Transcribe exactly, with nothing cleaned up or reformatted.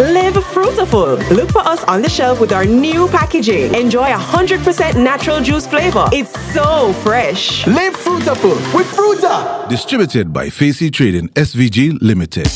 Live fruitful. Look for us on the shelf with our new packaging. Enjoy a one hundred percent natural juice flavor. It's so fresh. Live fruitful with Fruta. Distributed by Facey Trading S V G Limited.